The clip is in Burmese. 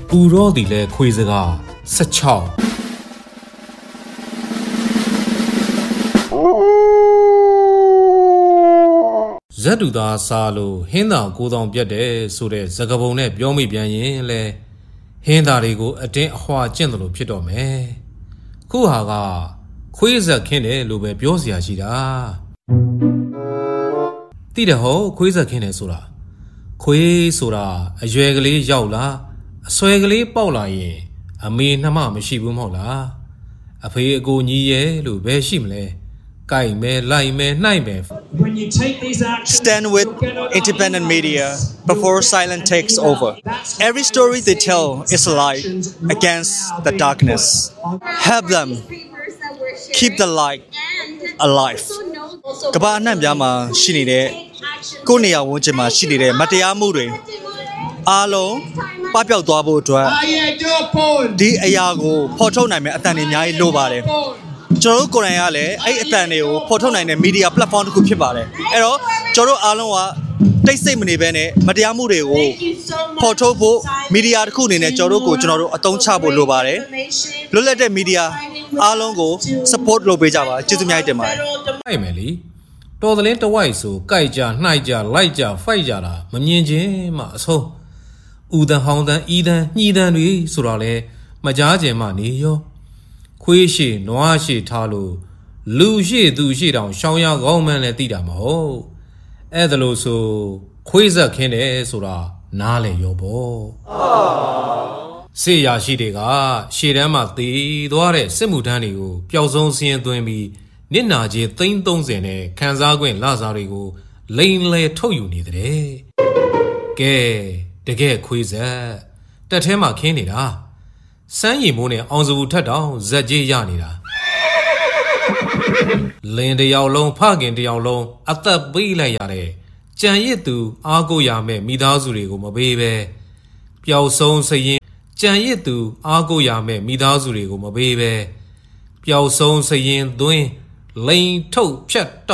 ပူရောသည်လဲခွေစကား16ဇက်တူသားစားလို့ဟင်းသာကိုတောင်ပြတ်တယ်ဆိုတဲ့စကားပုံနဲ့ပြောမိပြန်ရင်လဲဟင်းသားတွေကိုအတင်းအဟွာကျင့်တယ်လို့ဖြစ်တော့မယ်ခုဟာကခွေးဇက်ခင်းတယ်လို့ပဲပြောစရာရှိတာတိတယ်ဟုတ်ခွေးဇက်ခင်းတယ်ဆိုတာခွေးဆိုတာအရွယ်ကလေးရောက်လာအဆွဲကလေးပေါက်လာရင်အမေနှမမရှိဘူးမဟုတ်လားအဖေအကိုညီရဲ့လို့ပဲရှိမလဲကိုက်မဲလိုက်မဲနှိုက်မဲ Stand with independent media before silence takes over. Every story they tell is a light against the darkness. Help them keep the light alive. ကမ္ဘာအနှံ့ပြားမှာရှိနေတဲ့ကိုယ့်နေရာဝန်းကျင်မှာရှိနေတဲ့မတရားမှုတွေအားလုံးပပျောက်သွားဖို့အတွက်ဒီအရာကိုဖော်ထုတ်နိုင်မယ့်အတန်တွေအများကြီးလိုပါတယ်ကျွန်တော်တို့ကိုယ်တိုင်ကလည်းအဲ့အတန်တွေကိုဖော်ထုတ်နိုင်တဲ့ media platform တစ်ခုဖြစ်ပါတယ်အဲ့တော့ကျွန်တော်တို့အားလုံးကတိတ်ဆိတ်မနေဘဲနဲ့မတရားမှုတွေကိုဖော်ထုတ်ဖို့ media တစ်ခုအနေနဲ့ကျွန်တော်တို့အသုံးချဖို့လိုပါတယ်လွတ်လပ်တဲ့ media အားလုံးကို support လုပ်ပေးကြပါကျေးဇူးအများကြီးတင်ပါတယ်အဲ့မယ်လीတော်သလင်းတဝိုက်ဆိုကြိုက်ကြနှိုက်ကြလိုက်ကြဖိုက်ကြတာမမြင်ချင်းမှအဆုံးဦးတန်ဟောင်းတန်ဤတန်ညှီတန်တွေဆိုတာလဲမကြားခြင်းမှနေရောခွေးရှိနွားရှိထားလို့လူရှိသူရှိတောင်ရှောင်းရကောင်းမှန်းလဲသိတာမဟုတ်အဲ့ဒါလို့ဆိုခွေးဆက်ခင်းတယ်ဆိုတာနားလေရောပေါ့စေရရှိတွေကရှေ့တန်းမှာသေသွားတဲ့စစ်မှုထမ်းတွေကိုပျောက်ဆုံးစင်းသွင်းပြီးနစ်နာခြင်း330နဲ့ခန်းစားခွင့်လစားတွေကိုလိန်လဲထုတ်ယူနေတဲ့ကဲတကယ်ခွေးဆက်တက်ထဲမှာခင်းနေတာစမ်းရည်မိုးနဲ့အောင်စဘူးထက်တောင်ဇက်ကြီးရနေတာလင်းတယောက်လုံးဖခင်တယောက်လုံးအသက်ပေးလိုက်ရတဲ့ကြံရစ်သူအားကိုးရမဲ့မိသားစုတွေကိုမပေးပဲပျောက်ဆုံးစရင်ကြံရစ်သူအားကိုးရမဲ့မိသားစုတွေကိုမပေးပဲပျောက်ဆုံးစရင်သွင်းလိန်ထုတ်ဖြတ်